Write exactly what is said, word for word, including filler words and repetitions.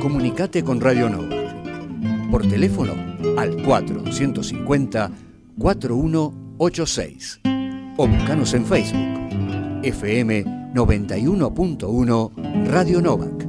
Comunicate con Radio Nova. Por teléfono al cuatro cinco cero, cuatro uno ocho seis. O buscanos en Facebook. F M noventa y uno punto uno Radio Novak.